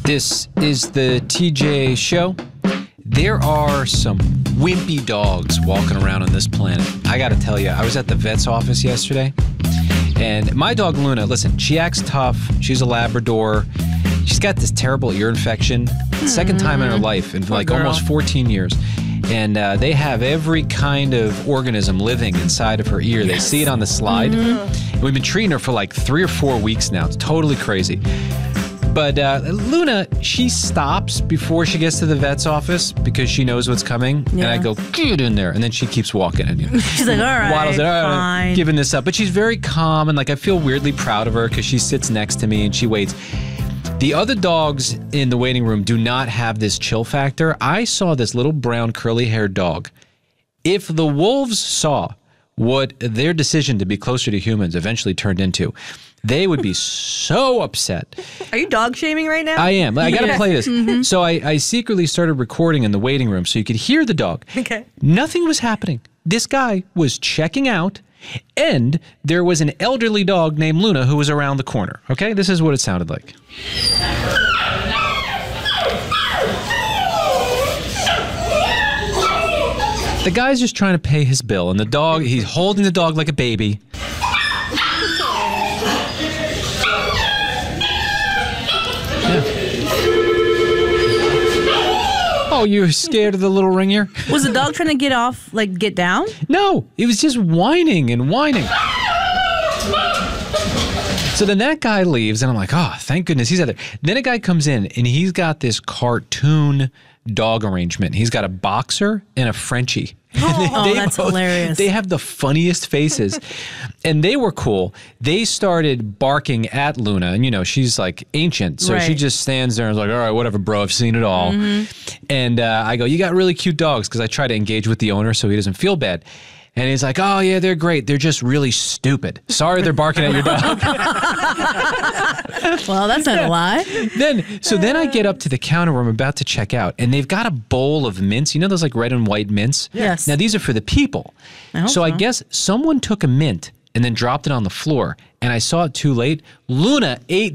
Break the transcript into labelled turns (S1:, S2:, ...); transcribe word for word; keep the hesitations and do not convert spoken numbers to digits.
S1: This is the T J Show. There are some wimpy dogs walking around on this planet. I got to tell you, I was at the vet's office yesterday, and my dog Luna, listen, she acts tough. She's a Labrador. She's got this terrible ear infection. Mm. Second time in her life in
S2: Poor
S1: like
S2: girl.
S1: almost fourteen years. And uh, they have every kind of organism living inside of her ear. They see it on the slide. Mm-hmm. We've been treating her for like three or four weeks now. It's totally crazy. But uh, Luna, she stops before she gets to the vet's office because she knows what's coming.
S2: Yeah.
S1: And I go, get in there. And then she keeps walking. And, you know,
S2: She's like, all right,
S1: waddles it, all right,
S2: fine.
S1: giving this up. But she's very calm. And like I feel weirdly proud of her because she sits next to me and she waits. The other dogs in the waiting room do not have this chill factor. I saw this little brown curly-haired dog. If the wolves saw what their decision to be closer to humans eventually turned into, they would be so upset.
S2: Are you dog shaming right now?
S1: I am. I got to
S2: Yeah.
S1: play this. Mm-hmm. So I, I secretly started recording in the waiting room so you could hear the dog.
S2: Okay.
S1: Nothing was happening. This guy was checking out, and there was an elderly dog named Luna who was around the corner. Okay? This is what it sounded like. The guy's just trying to pay his bill, and the dog, he's holding the dog like a baby. Oh, you're scared of the little ring ear?
S2: Was the dog trying to get off, like get down?
S1: No, it was just whining and whining. So then that guy leaves, and I'm like, oh, thank goodness he's out there. Then a guy comes in, and he's got this cartoon dog arrangement. He's got a boxer and a Frenchie.
S2: Oh, oh that's hilarious.
S1: They have the funniest faces. And they were cool. They started barking at Luna. And, you know, she's like ancient. So
S2: Right.
S1: she just stands there and is like, all right, whatever, bro. I've seen it all. Mm-hmm. And uh, I go, you got really cute dogs, because I try to engage with the owner so he doesn't feel bad. And he's like, oh, yeah, they're great. They're just really stupid. Sorry they're barking at your dog.
S2: Well, that's not a lie.
S1: Then, so then I get up to the counter where I'm about to check out, and they've got a bowl of mints. You know those like red and white mints?
S2: Yes.
S1: Now, these are for the people.
S2: I hope
S1: so I
S2: so.
S1: guess someone took a mint and then dropped it on the floor, and I saw it too late. Luna ate